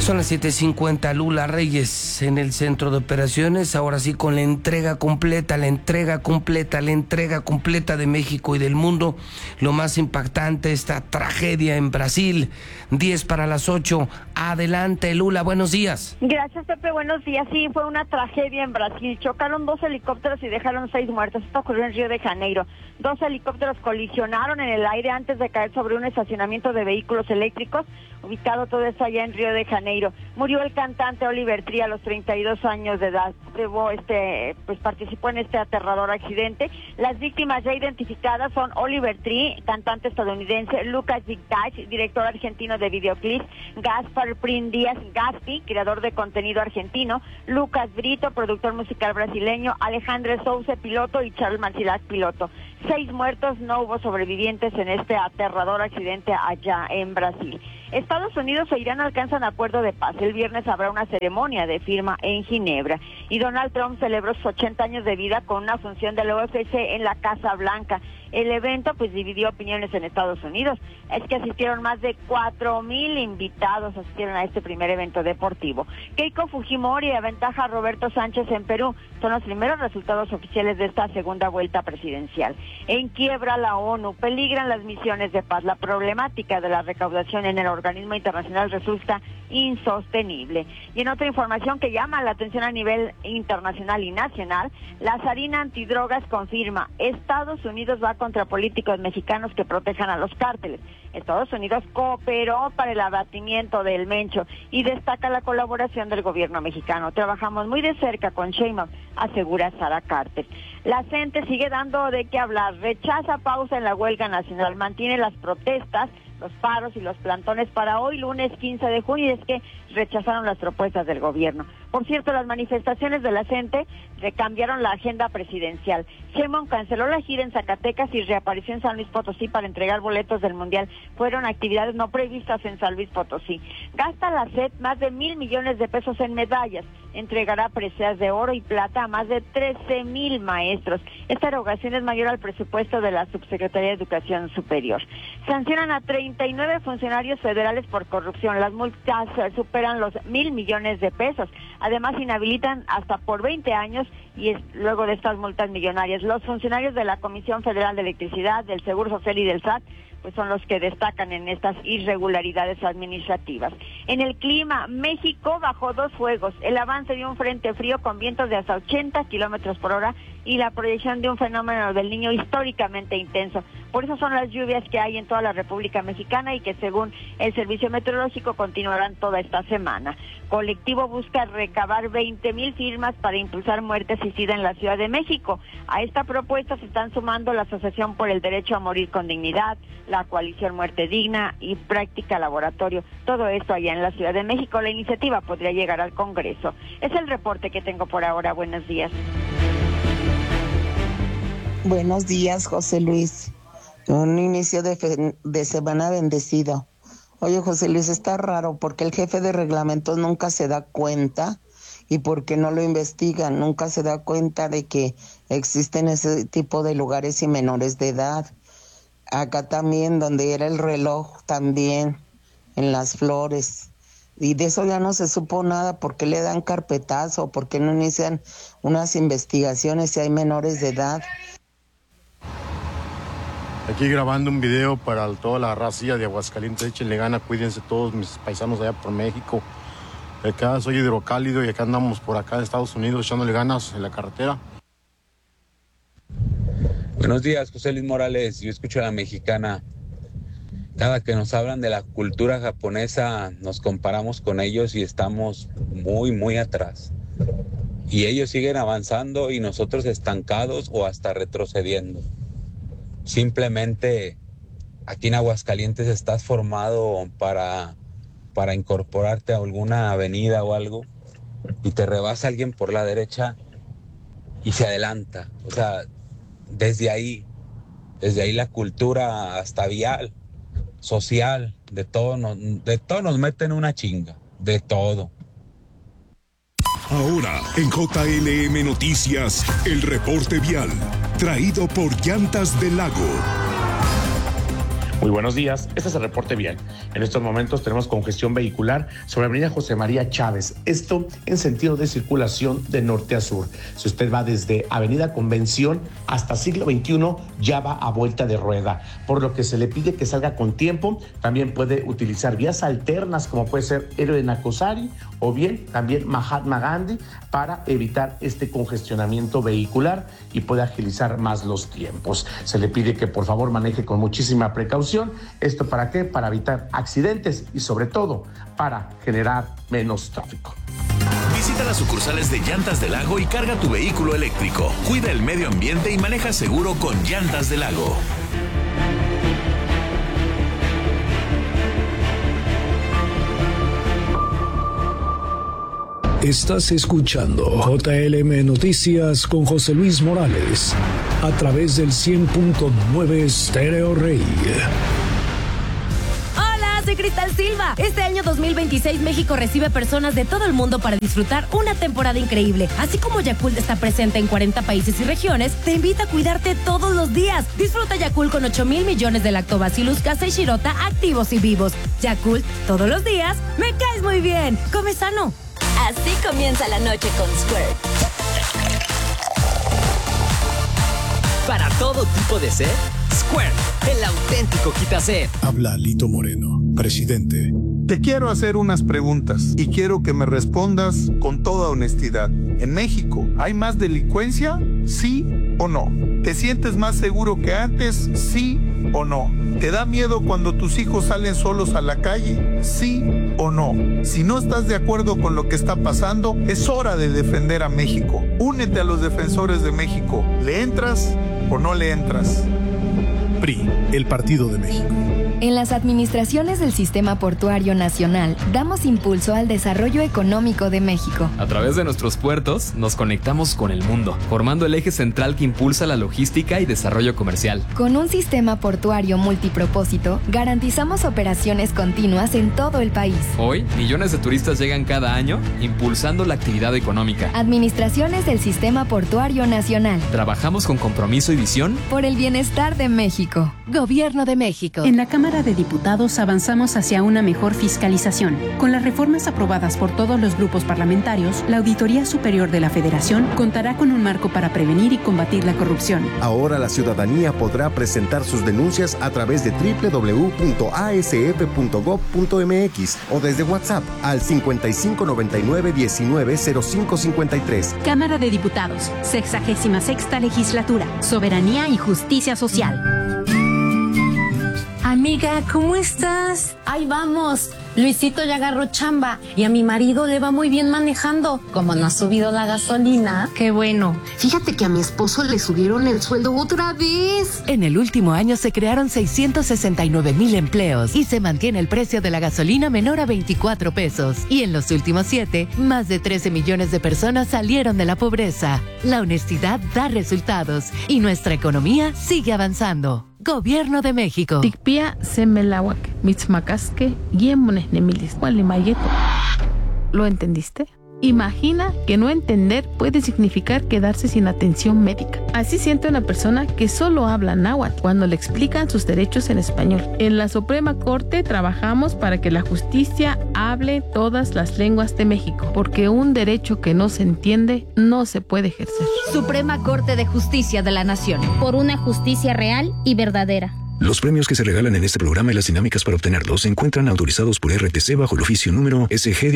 Son las 7:50, Lula Reyes en el centro de operaciones, ahora sí con la entrega completa de México y del mundo. Lo más impactante, esta tragedia en Brasil, 10:50. Adelante, Lula, buenos días. Gracias, Pepe, buenos días. Sí, fue una tragedia en Brasil. Chocaron 2 helicópteros y dejaron 6 muertos. Esto ocurrió en Río de Janeiro. 2 helicópteros colisionaron en el aire antes de caer sobre un estacionamiento de vehículos eléctricos, ubicado todo esto allá en Río de Janeiro. Murió el cantante Oliver Tree a los 32 años de edad. Participó en este aterrador accidente. Las víctimas ya identificadas son Oliver Tree, cantante estadounidense, Lucas Zigtach, director argentino de videoclips, Gaspar Prim Díaz Gaspi, creador de contenido argentino, Lucas Brito, productor musical brasileño, Alejandro Sousa, piloto, y Charles Marcilac, piloto. 6 muertos, no hubo sobrevivientes en este aterrador accidente allá en Brasil. Estados Unidos e Irán alcanzan acuerdo de paz. El viernes habrá una ceremonia de firma en Ginebra. Y Donald Trump celebró sus 80 años de vida con una función de la UFC en la Casa Blanca. El evento dividió opiniones en Estados Unidos. Es que asistieron más de 4,000 invitados, asistieron a este primer evento deportivo. Keiko Fujimori aventaja a Roberto Sánchez en Perú. Son los primeros resultados oficiales de esta segunda vuelta presidencial. En quiebra la ONU, peligran las misiones de paz. La problemática de la recaudación en el organismo internacional resulta insostenible. Y en otra información que llama la atención a nivel internacional y nacional, la Sarina Antidrogas confirma: Estados Unidos va contra políticos mexicanos que protejan a los cárteles. Estados Unidos cooperó para el abatimiento del Mencho y destaca la colaboración del gobierno mexicano. Trabajamos muy de cerca con Sheinbaum, asegura Sara Carter. La gente sigue dando de qué hablar, rechaza pausa en la huelga nacional, mantiene las protestas, los paros y los plantones para hoy, lunes 15 de junio, y es que rechazaron las propuestas del gobierno. Por cierto, las manifestaciones de la gente recambiaron la agenda presidencial. Sheinbaum canceló la gira en Zacatecas y reapareció en San Luis Potosí para entregar boletos del Mundial. Fueron actividades no previstas en San Luis Potosí. Gasta la SED más de 1,000 millones de pesos en medallas. Entregará preseas de oro y plata a más de 13,000 maestros. Esta erogación es mayor al presupuesto de la Subsecretaría de Educación Superior. Sancionan a 39 funcionarios federales por corrupción. Las multas superan los 1,000 millones de pesos. Además, inhabilitan hasta por 20 años y luego de estas multas millonarias. Los funcionarios de la Comisión Federal de Electricidad, del Seguro Social y del SAT son los que destacan en estas irregularidades administrativas. En el clima, México bajó 2 fuegos, el avance de un frente frío con vientos de hasta 80 kilómetros por hora y la proyección de un fenómeno del Niño históricamente intenso. Por eso son las lluvias que hay en toda la República Mexicana y que según el Servicio Meteorológico continuarán toda esta semana. Colectivo busca recabar 20,000 firmas para impulsar muerte asistida en la Ciudad de México. A esta propuesta se están sumando la Asociación por el Derecho a Morir con Dignidad, la Coalición Muerte Digna y Práctica Laboratorio. Todo esto allá en la Ciudad de México. La iniciativa podría llegar al Congreso. Es el reporte que tengo por ahora. Buenos días. Buenos días, José Luis. Un inicio de semana bendecido. Oye, José Luis, está raro porque el jefe de reglamentos nunca se da cuenta y porque no lo investigan, nunca se da cuenta de que existen ese tipo de lugares y menores de edad. Acá también, donde era el reloj, también, en Las Flores. Y de eso ya no se supo nada. ¿Por qué le dan carpetazo? ¿Por qué no inician unas investigaciones si hay menores de edad? Aquí grabando un video para toda la racilla de Aguascalientes. Échenle gana, cuídense todos mis paisanos allá por México. Acá soy hidrocálido y acá andamos por acá en Estados Unidos echándole ganas en la carretera. Buenos días, José Luis Morales. Yo escucho a La Mexicana. Cada que nos hablan de la cultura japonesa, nos comparamos con ellos y estamos muy, muy atrás. Y ellos siguen avanzando y nosotros estancados o hasta retrocediendo. Simplemente aquí en Aguascalientes estás formado para incorporarte a alguna avenida o algo y te rebasa alguien por la derecha y se adelanta. O sea, desde ahí la cultura hasta vial, social, de todo nos meten una chinga, de todo. Ahora, en JLM Noticias, el reporte vial, traído por Llantas del Lago. Muy buenos días, este es el reporte vial. En estos momentos tenemos congestión vehicular sobre avenida José María Chávez, esto en sentido de circulación de norte a sur. Si usted va desde avenida Convención hasta siglo XXI, ya va a vuelta de rueda, por lo que se le pide que salga con tiempo. También puede utilizar vías alternas como puede ser Héroe de Nacosari o bien también Mahatma Gandhi para evitar este congestionamiento vehicular y puede agilizar más los tiempos. Se le pide que por favor maneje con muchísima precaución. ¿Esto para qué? Para evitar accidentes y sobre todo para generar menos tráfico. Visita las sucursales de Llantas del Lago y carga tu vehículo eléctrico. Cuida el medio ambiente y maneja seguro con Llantas del Lago. Estás escuchando JLM Noticias con José Luis Morales a través del 100.9 Stereo Rey. Hola, soy Cristal Silva. Este año 2026 México recibe personas de todo el mundo para disfrutar una temporada increíble. Así como Yakult está presente en 40 países y regiones, te invita a cuidarte todos los días. Disfruta Yakult con 8,000 millones de Lactobacillus casei shirota activos y vivos. Yakult, todos los días, me caes muy bien. Come sano. Así comienza la noche con Squirt. Para todo tipo de sed, Squirt, el auténtico quita-sed. Habla Lito Moreno, presidente. Te quiero hacer unas preguntas y quiero que me respondas con toda honestidad. ¿En México hay más delincuencia? ¿Sí o no? ¿Te sientes más seguro que antes? ¿Sí o no? ¿Te da miedo cuando tus hijos salen solos a la calle? ¿Sí o no? Si no estás de acuerdo con lo que está pasando, es hora de defender a México. Únete a los defensores de México. ¿Le entras o no le entras? PRI, el Partido de México. En las administraciones del Sistema Portuario Nacional, damos impulso al desarrollo económico de México. A través de nuestros puertos, nos conectamos con el mundo, formando el eje central que impulsa la logística y desarrollo comercial. Con un sistema portuario multipropósito, garantizamos operaciones continuas en todo el país. Hoy, millones de turistas llegan cada año, impulsando la actividad económica. Administraciones del Sistema Portuario Nacional. Trabajamos con compromiso y visión por el bienestar de México. Gobierno de México. En la Cámara de Diputados avanzamos hacia una mejor fiscalización. Con las reformas aprobadas por todos los grupos parlamentarios, la Auditoría Superior de la Federación contará con un marco para prevenir y combatir la corrupción. Ahora la ciudadanía podrá presentar sus denuncias a través de www.asf.gov.mx o desde WhatsApp al 5599-190553. Cámara de Diputados, 66ª Legislatura, Soberanía y Justicia Social. Amiga, ¿cómo estás? Ahí vamos. Luisito ya agarró chamba y a mi marido le va muy bien manejando. Como no ha subido la gasolina. Qué bueno. Fíjate que a mi esposo le subieron el sueldo otra vez. En el último año se crearon 669,000 empleos y se mantiene el precio de la gasolina menor a 24 pesos. Y en los últimos 7, más de 13 millones de personas salieron de la pobreza. La honestidad da resultados y nuestra economía sigue avanzando. Gobierno de México. Tikpia semelawak, mitzmacasque, guiemones nemilis, gualimayeto. ¿Lo entendiste? Imagina que no entender puede significar quedarse sin atención médica. Así siente una persona que solo habla náhuatl cuando le explican sus derechos en español. En la Suprema Corte trabajamos para que la justicia hable todas las lenguas de México, porque un derecho que no se entiende no se puede ejercer. Suprema Corte de Justicia de la Nación. Por una justicia real y verdadera. Los premios que se regalan en este programa y las dinámicas para obtenerlos se encuentran autorizados por RTC bajo el oficio número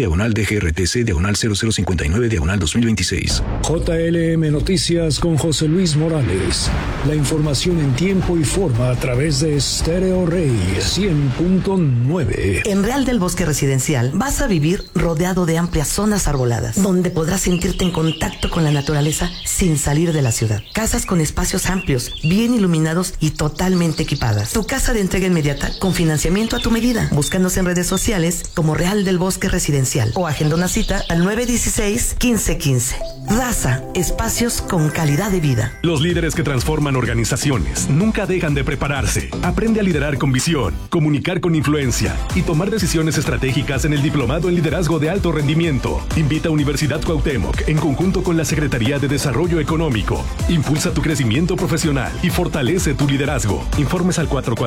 SG/DGRTC/0059/2026. JLM Noticias con José Luis Morales. La información en tiempo y forma a través de Stereo Rey 100.9. En Real del Bosque Residencial vas a vivir rodeado de amplias zonas arboladas, donde podrás sentirte en contacto con la naturaleza sin salir de la ciudad. Casas con espacios amplios, bien iluminados y totalmente equipados. Tu casa de entrega inmediata con financiamiento a tu medida. Búscanos en redes sociales como Real del Bosque Residencial o agenda una cita al 916-1515. Raza, espacios con calidad de vida. Los líderes que transforman organizaciones nunca dejan de prepararse. Aprende a liderar con visión, comunicar con influencia y tomar decisiones estratégicas en el Diplomado en Liderazgo de Alto Rendimiento. Invita a Universidad Cuauhtémoc en conjunto con la Secretaría de Desarrollo Económico. Impulsa tu crecimiento profesional y fortalece tu liderazgo. Informes al al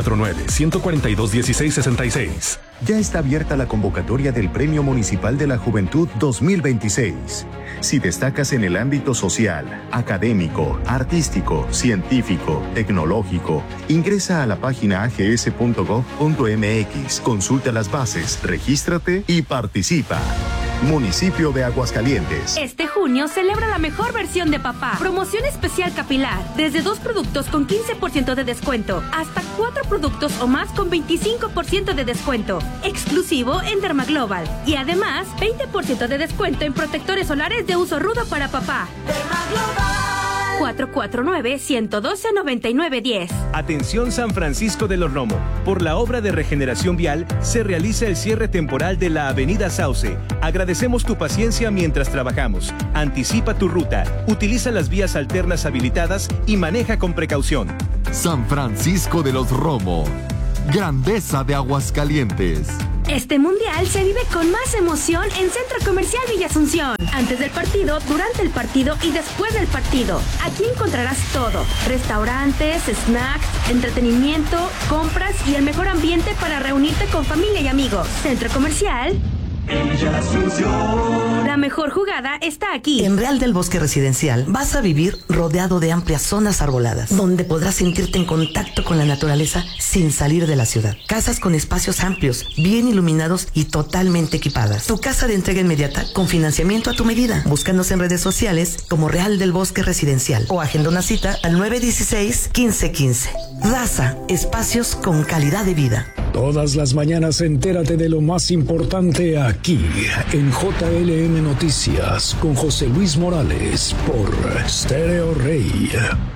449-142-1666. Ya está abierta la convocatoria del Premio Municipal de la Juventud 2026. Si destacas en el ámbito social, académico, artístico, científico, tecnológico, ingresa a la página ags.gov.mx, consulta las bases, regístrate y participa. Municipio de Aguascalientes. Este junio celebra la mejor versión de papá. Promoción especial capilar. Desde 2 productos con 15% de descuento hasta 4 productos o más con 25% de descuento. Exclusivo en Dermaglobal. Y además, 20% de descuento en protectores solares de uso rudo para papá. Dermaglobal. 449-112-9910. Atención San Francisco de los Romo. Por la obra de regeneración vial, se realiza el cierre temporal de la Avenida Sauce. Agradecemos tu paciencia mientras trabajamos. Anticipa tu ruta, utiliza las vías alternas habilitadas y maneja con precaución. San Francisco de los Romo. Grandeza de Aguascalientes. Este mundial se vive con más emoción en Centro Comercial Villa Asunción. Antes del partido, durante el partido y después del partido. Aquí encontrarás todo. Restaurantes, snacks, entretenimiento, compras y el mejor ambiente para reunirte con familia y amigos. Centro Comercial Villa Asunción. La mejor jugada está aquí. En Real del Bosque Residencial vas a vivir rodeado de amplias zonas arboladas, donde podrás sentirte en contacto con la naturaleza sin salir de la ciudad. Casas con espacios amplios, bien iluminados y totalmente equipadas. Tu casa de entrega inmediata con financiamiento a tu medida. Búscanos en redes sociales como Real del Bosque Residencial o agenda una cita al 916-1515. Raza, espacios con calidad de vida. Todas las mañanas entérate de lo más importante aquí en JLM Noticias con José Luis Morales por Stereo Rey.